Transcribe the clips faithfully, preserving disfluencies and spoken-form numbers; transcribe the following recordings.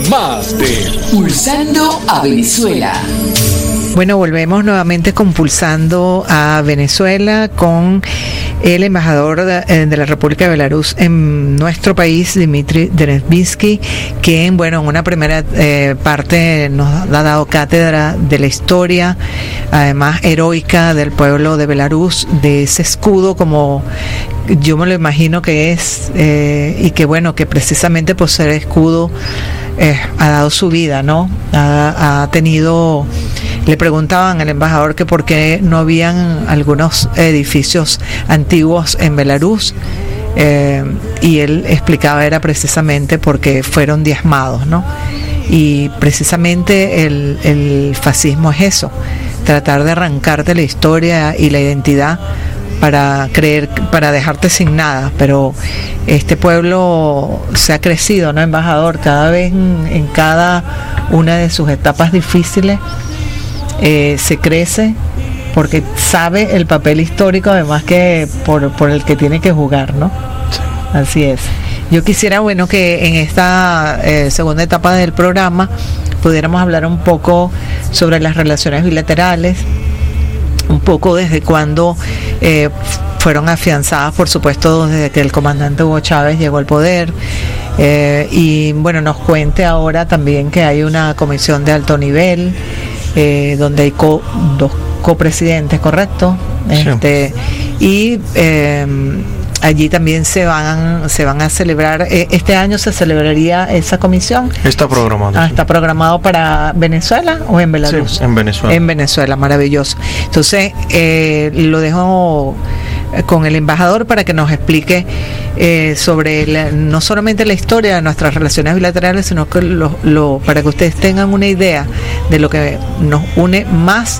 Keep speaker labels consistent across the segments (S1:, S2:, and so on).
S1: más de
S2: Pulsando a Venezuela.
S3: Bueno, volvemos nuevamente con Pulsando a Venezuela con el embajador de, de la República de Belarus en nuestro país, Dmitry Derevsky, quien, bueno, en una primera eh, parte nos ha dado cátedra de la historia, además heroica, del pueblo de Belarus, de ese escudo como yo me lo imagino que es, eh, y que bueno, que precisamente por ser escudo eh, ha dado su vida, ¿no? Ha, ha tenido... Le preguntaban al embajador que por qué no habían algunos edificios antiguos en Belarus, eh, y él explicaba era precisamente porque fueron diezmados, ¿no? Y precisamente el, el fascismo es eso, tratar de arrancarte la historia y la identidad para creer, para dejarte sin nada. Pero este pueblo se ha crecido, ¿no, embajador? Cada vez en, en cada una de sus etapas difíciles Eh, se crece porque sabe el papel histórico, además que por, por el que tiene que jugar, ¿no? Sí. Así es. Yo quisiera, bueno, que en esta eh, segunda etapa del programa pudiéramos hablar un poco sobre las relaciones bilaterales, un poco desde cuando eh, fueron afianzadas, por supuesto, desde que el comandante Hugo Chávez llegó al poder. Eh, y bueno, nos cuente ahora también que hay una comisión de alto nivel, Eh, donde hay co, dos copresidentes, ¿correcto? Sí. Este, y eh, allí también se van se van a celebrar, eh, este año se celebraría esa comisión.
S4: Está programado.
S3: Ah, ¿está programado para Venezuela o en Belarus?
S4: Sí, en Venezuela.
S3: En Venezuela, maravilloso. Entonces, eh, lo dejo con el embajador para que nos explique eh, sobre la, no solamente la historia de nuestras relaciones bilaterales, sino que lo, lo, para que ustedes tengan una idea de lo que nos une más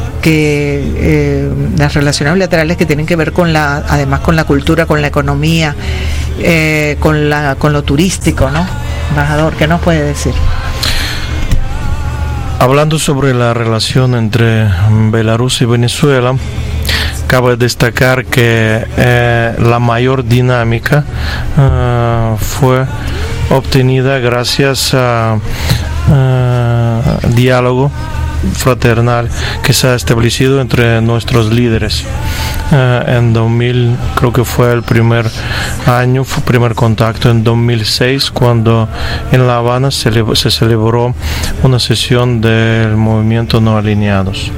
S3: que eh, las relaciones bilaterales que tienen que ver con la, además con la cultura, con la economía, eh, con la, con lo turístico, ¿no? Embajador, ¿qué nos puede decir?
S4: Hablando sobre la relación entre Belarus y Venezuela, cabe destacar que eh, la mayor dinámica uh, fue obtenida gracias a uh, diálogo fraternal que se ha establecido entre nuestros líderes. Uh, en dos mil, creo que fue el primer año, fue primer contacto en dos mil seis, cuando en La Habana se, le, se celebró una sesión del movimiento No Alineados.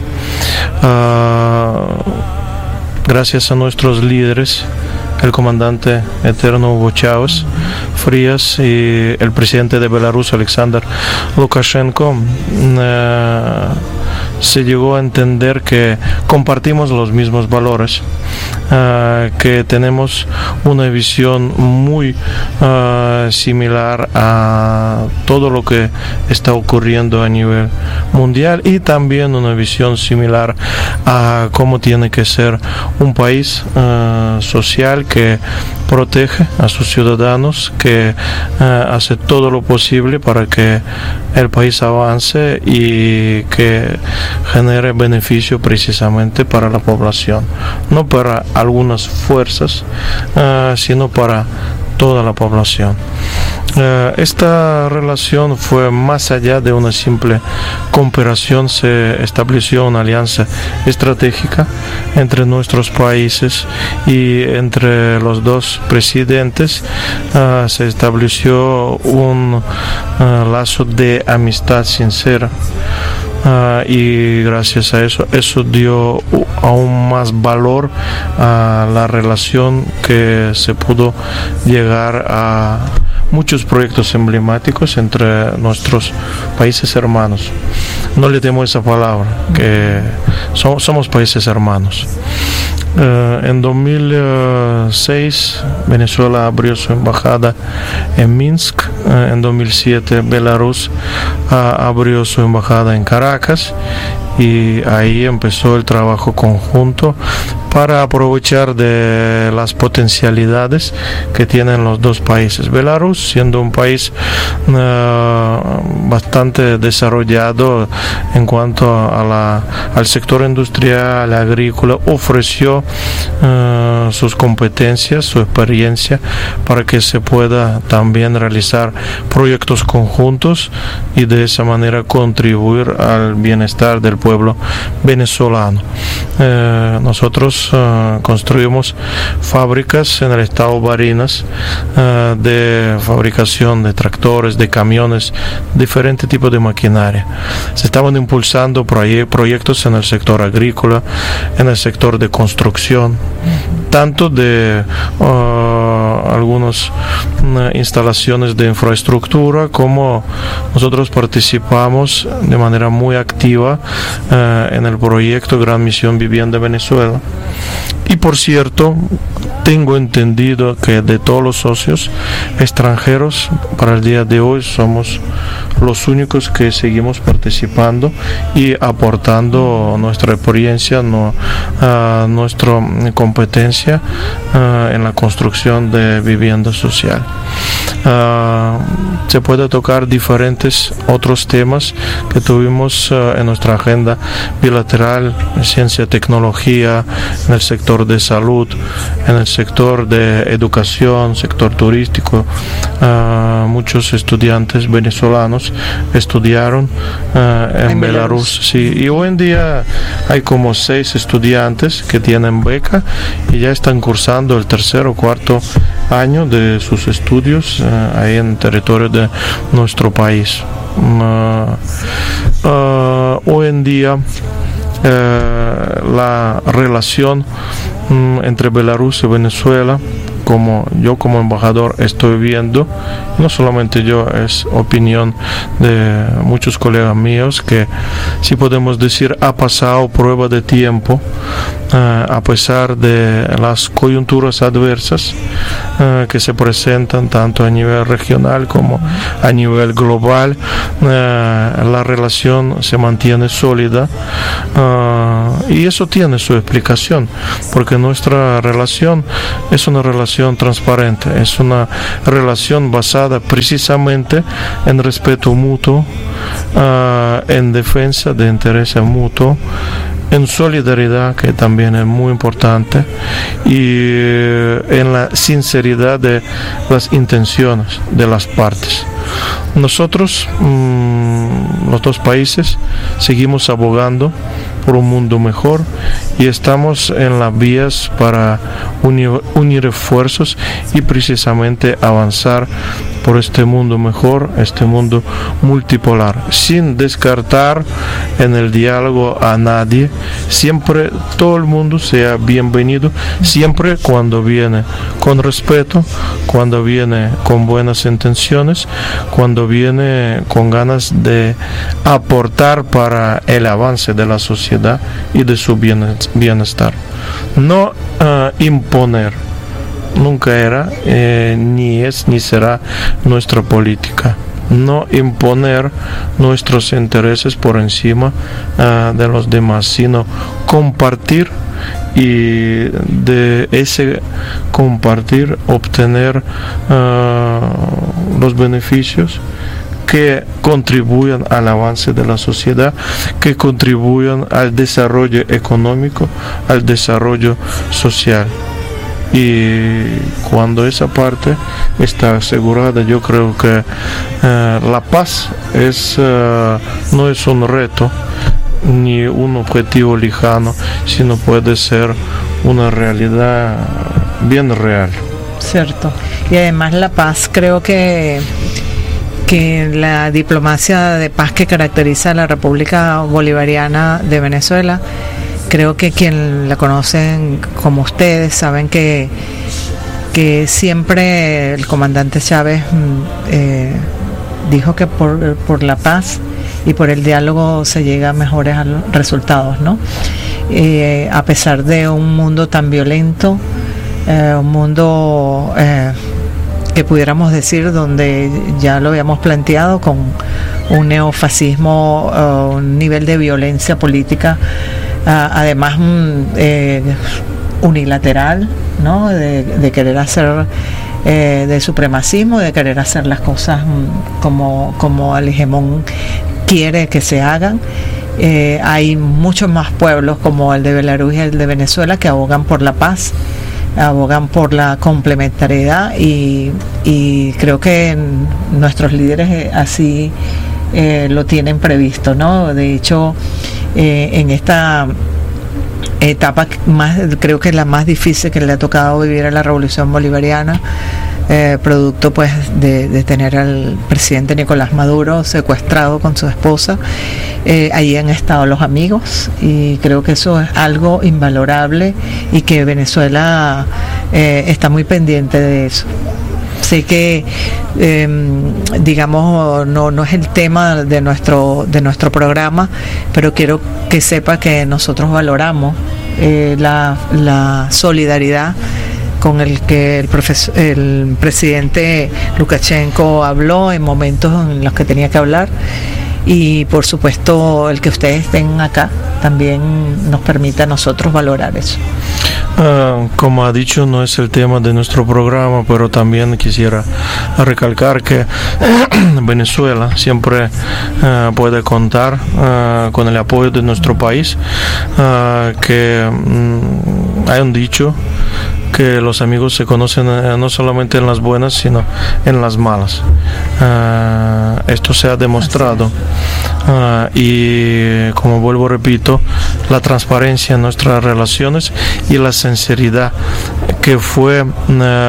S4: Uh, Gracias a nuestros líderes, el comandante eterno Hugo Chávez Frías y el presidente de Belarus, Alexander Lukashenko, eh, se llegó a entender que compartimos los mismos valores, uh, que tenemos una visión muy uh, similar a todo lo que está ocurriendo a nivel mundial, y también una visión similar a cómo tiene que ser un país uh, social que protege a sus ciudadanos, que uh, hace todo lo posible para que el país avance y que genere beneficio precisamente para la población, no para algunas fuerzas, uh, sino para toda la población. Uh, esta relación fue más allá de una simple cooperación. Se estableció una alianza estratégica entre nuestros países y entre los dos presidentes. Uh, se estableció un uh, lazo de amistad sincera. Uh, y gracias a eso, eso dio aún más valor a la relación, que se pudo llegar a muchos proyectos emblemáticos entre nuestros países hermanos. No le temo esa palabra, que somos, somos países hermanos. Uh, en dos mil seis Venezuela abrió su embajada en Minsk. Uh, en dos mil siete Belarus uh, abrió su embajada en Caracas, y ahí empezó el trabajo conjunto para aprovechar de las potencialidades que tienen los dos países. Belarus, siendo un país uh, bastante desarrollado en cuanto a la, al sector industrial, agrícola, ofreció uh, sus competencias, su experiencia para que se pueda también realizar proyectos conjuntos y de esa manera contribuir al bienestar del pueblo venezolano. Eh, nosotros uh, construimos fábricas en el estado Barinas uh, de fabricación de tractores, de camiones, diferentes tipos de maquinaria. Se estaban impulsando proye- proyectos en el sector agrícola, en el sector de construcción, tanto de uh, algunas uh, instalaciones de infraestructura, como nosotros participamos de manera muy activa uh, en el proyecto Gran Misión Vivienda Venezuela. Y por cierto, tengo entendido que de todos los socios extranjeros, para el día de hoy somos los únicos que seguimos participando y aportando nuestra experiencia, no, uh, nuestra competencia uh, en la construcción de vivienda social. Uh, se puede tocar diferentes otros temas que tuvimos uh, en nuestra agenda bilateral: ciencia, tecnología, en el sector de salud, en el sector de educación, sector turístico. Uh, muchos estudiantes venezolanos estudiaron uh, en, en Belarus, sí, y hoy en día hay como seis estudiantes que tienen beca y ya están cursando el tercer o cuarto año de sus estudios uh, ahí en el territorio de nuestro país. Uh, uh, hoy en día uh, la relación um, entre Belarus y Venezuela, como yo como embajador estoy viendo, no solamente yo, es opinión de muchos colegas míos, que sí podemos decir ha pasado prueba de tiempo, uh, a pesar de las coyunturas adversas uh, que se presentan tanto a nivel regional como a nivel global. Uh, la relación se mantiene sólida, uh, y eso tiene su explicación, porque nuestra relación es una relación transparente, es una relación basada precisamente en respeto mutuo, uh, en defensa de intereses mutuos, en solidaridad, que también es muy importante, y en la sinceridad de las intenciones de las partes. Nosotros, mmm, los dos países, seguimos abogando por un mundo mejor y estamos en las vías para unir, unir esfuerzos y precisamente avanzar por este mundo mejor, este mundo multipolar, sin descartar en el diálogo a nadie. Siempre todo el mundo sea bienvenido, siempre cuando viene con respeto, cuando viene con buenas intenciones, cuando viene con ganas de aportar para el avance de la sociedad y de su bienestar. No uh, imponer. Nunca era, eh, ni es, ni será nuestra política. No imponer nuestros intereses por encima uh, de los demás, sino compartir, y de ese compartir obtener uh, los beneficios que contribuyan al avance de la sociedad, que contribuyan al desarrollo económico, al desarrollo social. Y cuando esa parte está asegurada, yo creo que uh, la paz es, uh, no es un reto ni un objetivo lejano, sino puede ser una realidad bien real.
S3: Cierto. Y además la paz, creo que que la diplomacia de paz que caracteriza a la República Bolivariana de Venezuela, creo que quien la conocen como ustedes saben que, que siempre el comandante Chávez eh, dijo que por, por la paz y por el diálogo se llega a mejores resultados, ¿no? Eh, a pesar de un mundo tan violento, eh, un mundo eh, que pudiéramos decir donde ya lo habíamos planteado con un neofascismo, uh, un nivel de violencia política, uh, además eh, unilateral, ¿no? De, de querer hacer eh, de supremacismo, de querer hacer las cosas como, como el hegemón quiere que se hagan. Eh, hay muchos más pueblos como el de Belarus y el de Venezuela que abogan por la paz, abogan por la complementariedad, y, y creo que nuestros líderes así eh, lo tienen previsto, ¿no? De hecho, eh, en esta etapa más, creo que es la más difícil que le ha tocado vivir a la revolución bolivariana, eh, producto pues de, de tener al presidente Nicolás Maduro secuestrado con su esposa. Eh, allí han estado los amigos, y creo que eso es algo invalorable, y que Venezuela eh, está muy pendiente de eso. Sé que eh, digamos no, no es el tema de nuestro de nuestro programa, pero quiero que sepa que nosotros valoramos eh, la, la solidaridad con el que el, profesor, el presidente Lukashenko habló en momentos en los que tenía que hablar, y por supuesto el que ustedes estén acá también nos permite a nosotros valorar eso.
S4: Uh, como ha dicho, no es el tema de nuestro programa, pero también quisiera recalcar que Venezuela siempre uh, puede contar uh, con el apoyo de nuestro país, uh, que um, hay un dicho que los amigos se conocen eh, no solamente en las buenas, sino en las malas. Uh, esto se ha demostrado. Uh, y como vuelvo repito, la transparencia en nuestras relaciones y la sinceridad que fue uh,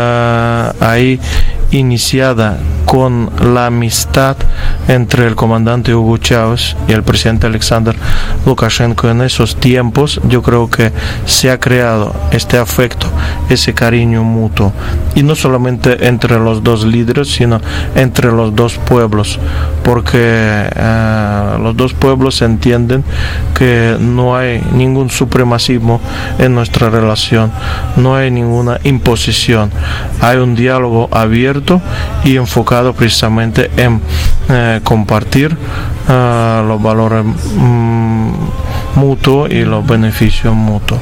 S4: ahí iniciada con la amistad entre el comandante Hugo Chávez y el presidente Alexander Lukashenko en esos tiempos, yo creo que se ha creado este afecto, ese cariño mutuo, y no solamente entre los dos líderes, sino entre los dos pueblos, porque uh, los dos pueblos entienden que no hay ningún supremacismo en nuestra relación, no hay ninguna imposición, hay un diálogo abierto y enfocado precisamente en eh, compartir uh, los valores um, mutuos y los beneficios mutuos.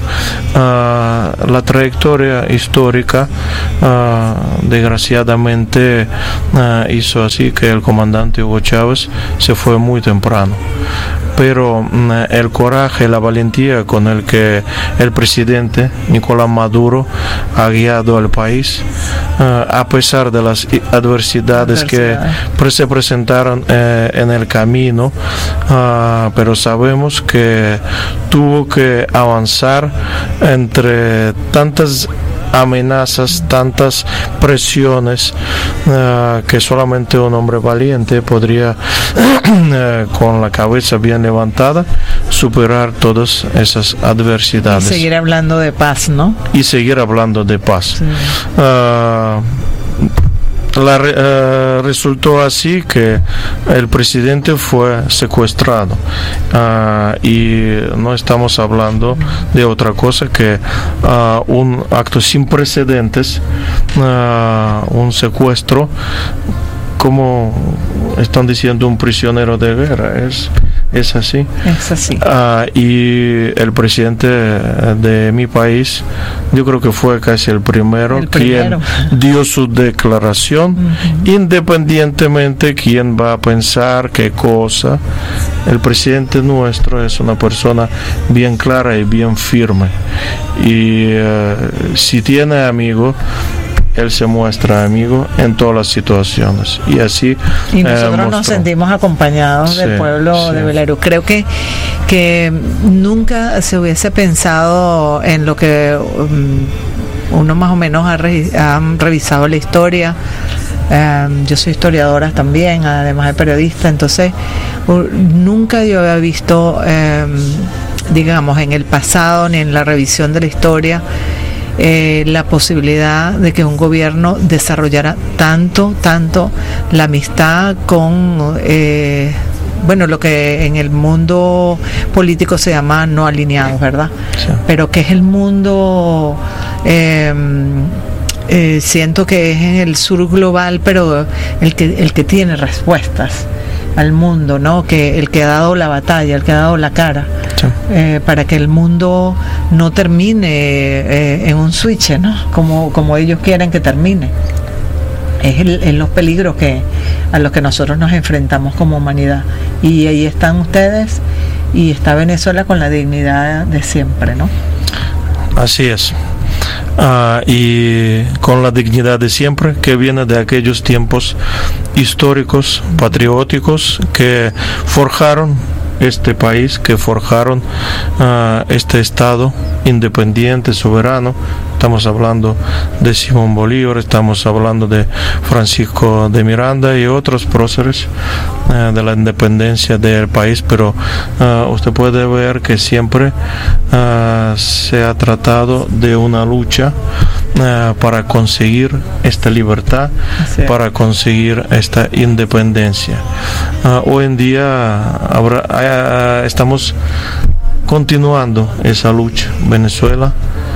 S4: Uh, la trayectoria histórica uh, desgraciadamente uh, hizo así que el comandante Hugo Chávez se fue muy temprano, pero uh, el coraje y la valentía con el que el presidente Nicolás Maduro ha guiado al país, uh, a pesar de las adversidades que pre- se presentaron eh, en el camino, uh, pero sabemos que tuvo que avanzar entre tantas amenazas, tantas presiones, uh, que solamente un hombre valiente podría uh, con la cabeza bien levantada superar todas esas adversidades.
S3: Y seguir hablando de paz, ¿no?
S4: Y seguir hablando de paz. Sí. Uh, La, uh, resultó así que el presidente fue secuestrado, uh, y no estamos hablando de otra cosa que uh, un acto sin precedentes, uh, un secuestro, como están diciendo, un prisionero de guerra. Es Es así.
S3: Es así.
S4: Uh, y el presidente de mi país, yo creo que fue casi el primero, el primero. quien dio su declaración, uh-huh. independientemente quién va a pensar qué cosa. El presidente nuestro es una persona bien clara y bien firme. Y uh, si tiene amigos, él se muestra amigo en todas las situaciones, y así
S3: y nosotros eh, nos sentimos acompañados sí, del pueblo sí. de Belarus. Creo que que nunca se hubiese pensado en lo que um, uno más o menos ha, re, ha revisado la historia. Um, yo soy historiadora también, además de periodista, entonces uh, nunca yo había visto um, digamos en el pasado ni en la revisión de la historia Eh, la posibilidad de que un gobierno desarrollara tanto, tanto la amistad con, eh, bueno, lo que en el mundo político se llama no alineados, ¿verdad? Sí. Pero que es el mundo, eh, eh, siento que es en el sur global, pero el que, el que tiene respuestas al mundo, ¿no? Que el que ha dado la batalla, el que ha dado la cara, sí. eh, para que el mundo no termine eh, en un switch, ¿no? Como, como ellos quieren que termine. es, el, es los peligros que a los que nosotros nos enfrentamos como humanidad. Y ahí están ustedes y está Venezuela con la dignidad de siempre, ¿no?
S4: Así es. Uh, y con la dignidad de siempre que viene de aquellos tiempos históricos, patrióticos, que forjaron este país, que forjaron uh, este Estado independiente, soberano. Estamos hablando de Simón Bolívar, estamos hablando de Francisco de Miranda y otros próceres uh, de la independencia del país, pero uh, usted puede ver que siempre uh, se ha tratado de una lucha uh, para conseguir esta libertad, sí, para conseguir esta independencia. Uh, hoy en día habrá, uh, estamos continuando esa lucha. Venezuela,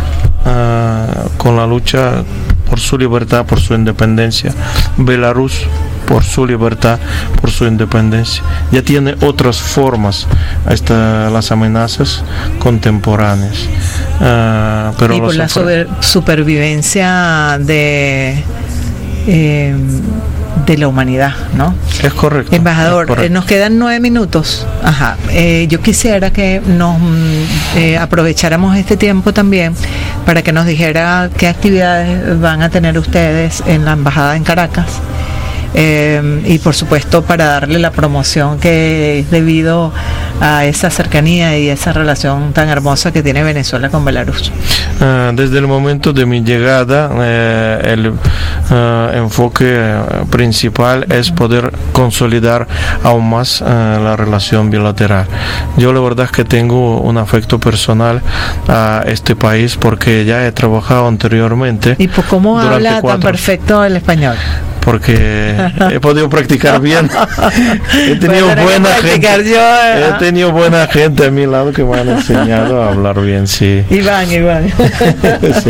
S4: Uh, con la lucha por su libertad, por su independencia. Belarus, por su libertad, por su independencia. Ya tiene otras formas hasta las amenazas contemporáneas. Uh, pero
S3: y por la super, supervivencia de eh, de la humanidad, ¿no?
S4: Es correcto.
S3: Embajador,
S4: es correcto.
S3: Eh, nos quedan nueve minutos. Ajá. Eh, yo quisiera que nos eh, aprovecháramos este tiempo también para que nos dijera qué actividades van a tener ustedes en la embajada en Caracas. Eh, y por supuesto para darle la promoción que es debido a esa cercanía y esa relación tan hermosa que tiene Venezuela con Belarus.
S4: Uh, desde el momento de mi llegada, eh, el uh, enfoque principal es poder consolidar aún más uh, la relación bilateral. Yo la verdad es que tengo un afecto personal a este país porque ya he trabajado anteriormente.
S3: ¿Y por cómo habla
S4: cuatro...
S3: tan perfecto el español?
S4: Porque he podido practicar bien. He tenido buena gente. Yo, ¿eh? He tenido buena gente a mi lado que me han enseñado a hablar bien, sí.
S3: Iván, Iván.
S4: Sí.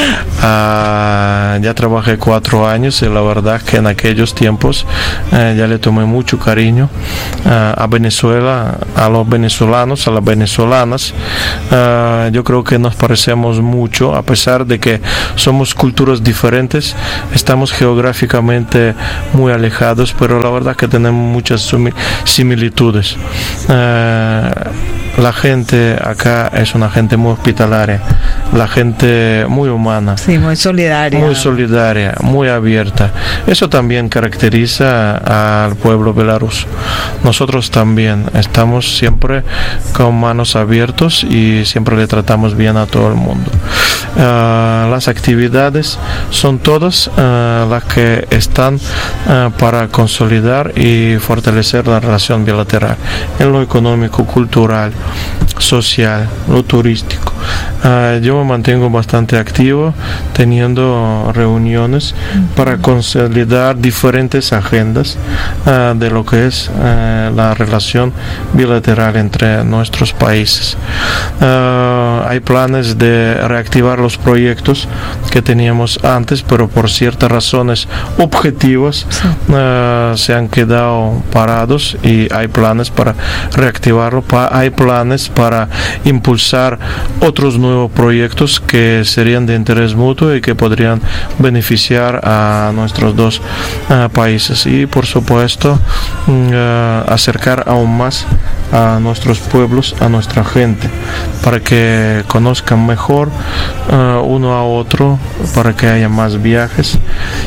S4: Uh, ya trabajé cuatro años y la verdad que en aquellos tiempos uh, ya le tomé mucho cariño uh, a Venezuela, a los venezolanos, a las venezolanas. Uh, yo creo que nos parecemos mucho, a pesar de que somos culturas diferentes, estamos geográficamente muy alejados, pero la verdad que tenemos muchas similitudes. Uh, la gente acá es una gente muy hospitalaria, la gente muy humana,
S3: sí, muy solidaria,
S4: muy solidaria, muy abierta. Eso también caracteriza al pueblo belarus. Nosotros también estamos siempre con manos abiertas y siempre le tratamos bien a todo el mundo. Uh, las actividades son todas uh, las que están uh, para consolidar y fortalecer la relación bilateral en lo económico, cultural, social, lo turístico. Uh, yo me mantengo bastante activo teniendo reuniones para consolidar diferentes agendas uh, de lo que es uh, la relación bilateral entre nuestros países. Uh, hay planes de reactivar los proyectos que teníamos antes, pero por ciertas razones objetivas sí. uh, se han quedado parados y hay planes para reactivarlo. Pa- hay planes para impulsar otros nuevos proyectos que serían de interés mutuo y que podrían beneficiar a nuestros dos uh, países y por supuesto uh, acercar aún más a nuestros pueblos, a nuestra gente, para que conozcan mejor uh, uno a otro, para que haya más viajes.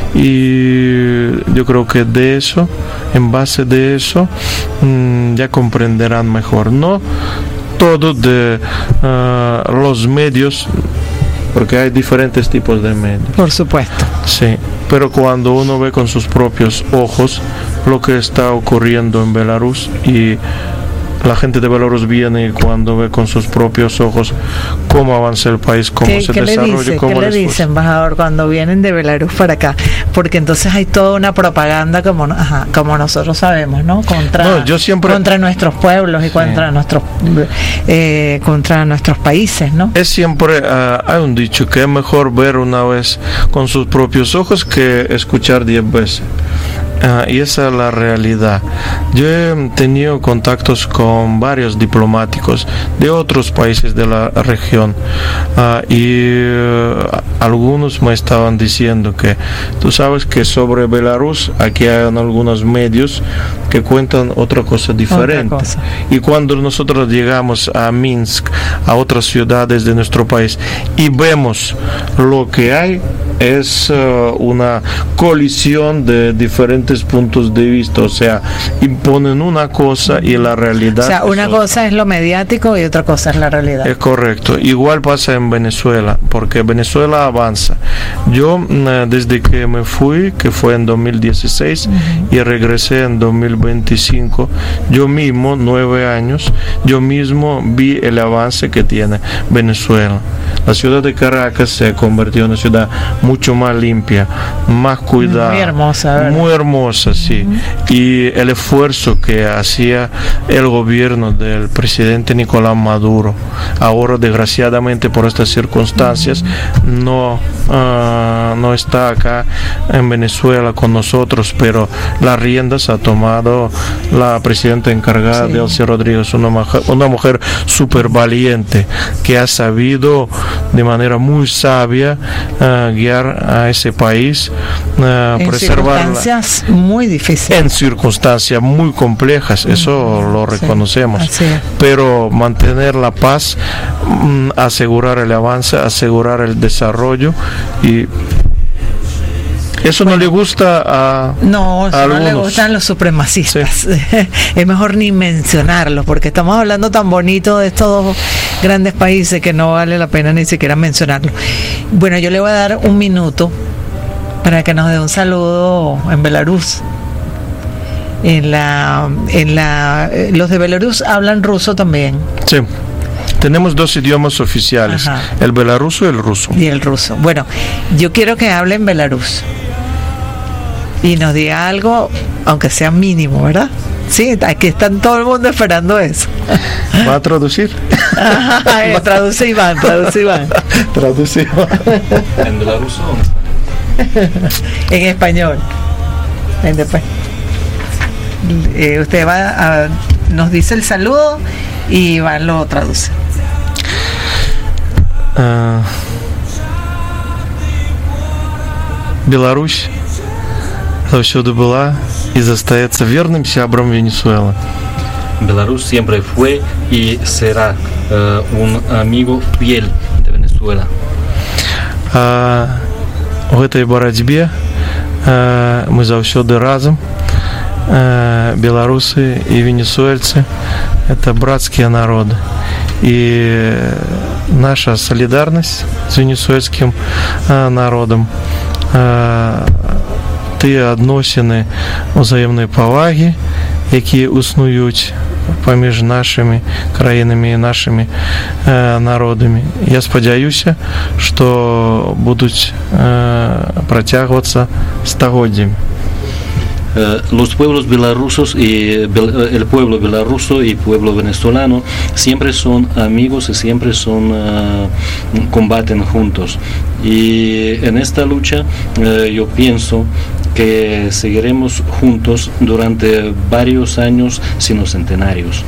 S4: Y yo creo que de eso, en base de eso, um, ya comprenderán mejor, no todo de uh, los medios, porque hay diferentes tipos de medios.
S3: Por supuesto.
S4: Sí, pero cuando uno ve con sus propios ojos lo que está ocurriendo en Belarus y la gente de Belarus viene y cuando ve con sus propios ojos cómo avanza el país, cómo se
S3: ¿Qué
S4: desarrolla,
S3: le dice,
S4: cómo
S3: ¿qué
S4: les
S3: le dice, embajador, cuando vienen de Belarus para acá? Porque entonces hay toda una propaganda como, ajá, como nosotros sabemos, ¿no? Contra,
S4: no, yo siempre,
S3: contra nuestros pueblos y contra sí. nuestros eh, contra nuestros países, ¿no?
S4: Es siempre, uh, hay un dicho que es mejor ver una vez con sus propios ojos que escuchar diez veces. Uh, y esa es la realidad. Yo he tenido contactos con varios diplomáticos de otros países de la región uh, y uh, algunos me estaban diciendo que tú sabes que sobre Belarus aquí hay algunos medios que cuentan otra cosa diferente. Otra cosa. Y cuando nosotros llegamos a Minsk, a otras ciudades de nuestro país y vemos lo que hay, es uh, una colisión de diferentes puntos de vista, o sea, imponen una cosa y la realidad.
S3: O sea, una es cosa es lo mediático y otra cosa es la realidad.
S4: Es correcto. Igual pasa en Venezuela, porque Venezuela avanza. Yo, uh, desde que me fui, que fue en dos mil dieciséis, uh-huh. y regresé en dos mil veinticinco, yo mismo, nueve años, yo mismo vi el avance que tiene Venezuela. La ciudad de Caracas se convirtió en una ciudad mucho más limpia, más cuidada,
S3: muy hermosa, ¿verdad?
S4: Muy hermosa, sí. Uh-huh. Y el esfuerzo que hacía el gobierno del presidente Nicolás Maduro, ahora desgraciadamente por estas circunstancias, uh-huh. no, uh, no está acá en Venezuela con nosotros, pero las riendas ha tomado la presidenta encargada, sí. Delcy Rodríguez, una mujer, una mujer súper valiente que ha sabido de manera muy sabia uh, guiar a ese país, uh,
S3: en circunstancias muy difíciles,
S4: en circunstancias muy complejas, eso mm, lo reconocemos,
S3: sí,
S4: pero mantener la paz, um, asegurar el avance, asegurar el desarrollo, y eso bueno, no le gusta a
S3: no, eso
S4: a
S3: no
S4: algunos.
S3: Le gustan los supremacistas. Sí. Es mejor ni mencionarlos, porque estamos hablando tan bonito de estos dos grandes países que no vale la pena ni siquiera mencionarlos. Bueno, yo le voy a dar un minuto para que nos dé un saludo en Belarus. En la, en la, los de Belarus hablan ruso también.
S4: Sí. Tenemos dos idiomas oficiales, ajá. El belarruso y el ruso.
S3: Y el ruso. Bueno, yo quiero que hablen Belarus y nos diga algo, aunque sea mínimo, ¿verdad? Sí, aquí están todo el mundo esperando eso.
S4: ¿Va a traducir?
S3: Ajá, eh, traduce Iván, traduce Iván.
S4: Traduce Iván.
S1: ¿En belaruso o
S3: en español? En español. En después. Eh, usted va a, nos dice el saludo y Iván lo traduce.
S4: Uh, Беларусь заўсёды была и застаецца верным сябром Венесуэлы.
S1: Belarus siempre fue y será uh, un amigo fiel de Venezuela.
S4: Uh, в этой барацьбе uh, мы заўсёды разом. Uh, белорусы и венесуэльцы — это братские народы. И наша солидарность с венесуэльским uh, народом, uh, тыя адносіны ўзаемнай павагі, якія існуюць паміж нашымі краінамі і нашымі э, народамі. Я спадзяюся, што будуць э, працягвацца стагоддзямі.
S1: Uh, los pueblos belarrusos y bel, el pueblo belarruso y el pueblo venezolano siempre son amigos y siempre son uh, combaten juntos, y en esta lucha uh, yo pienso que seguiremos juntos durante varios años, sino centenarios.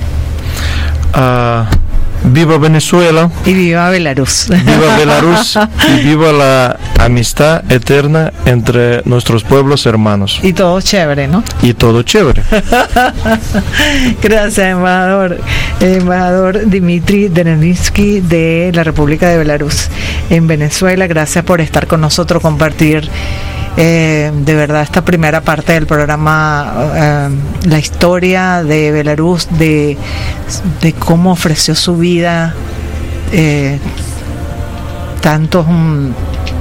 S4: Uh... Viva Venezuela
S3: y viva Belarus.
S4: Viva Belarus y viva la amistad eterna entre nuestros pueblos hermanos.
S3: Y todo chévere, ¿no?
S4: Y todo chévere.
S3: Gracias, embajador. Embajador Dmitry Derevitsky de la República de Belarus en Venezuela. Gracias por estar con nosotros, compartir Eh, de verdad esta primera parte del programa, eh, la historia de Belarus, de, de cómo ofreció su vida, eh, tanto um,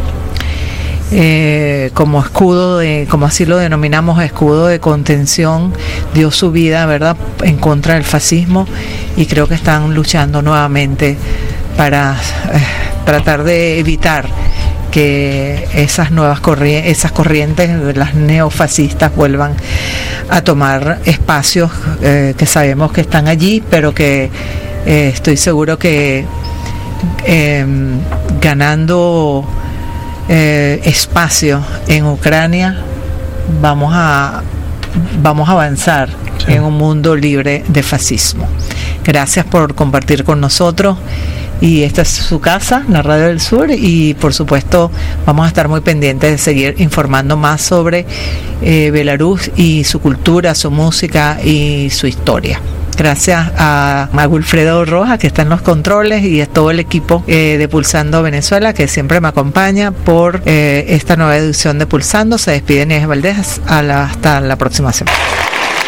S3: eh, como escudo de, como así lo denominamos, escudo de contención, dio su vida, ¿verdad?, en contra del fascismo, y creo que están luchando nuevamente para eh, tratar de evitar que esas nuevas corrientes, esas corrientes de las neofascistas vuelvan a tomar espacios eh, que sabemos que están allí, pero que eh, estoy seguro que eh, ganando eh, espacio en Ucrania vamos a, vamos a avanzar sí. en un mundo libre de fascismo. Gracias por compartir con nosotros. Y esta es su casa, la Radio del Sur, y por supuesto vamos a estar muy pendientes de seguir informando más sobre eh, Belarus y su cultura, su música y su historia. Gracias a Wilfredo Rojas, que está en los controles, y a todo el equipo eh, de Pulsando Venezuela, que siempre me acompaña por eh, esta nueva edición de Pulsando. Se despide Nieves Valdés. A la, hasta la próxima semana.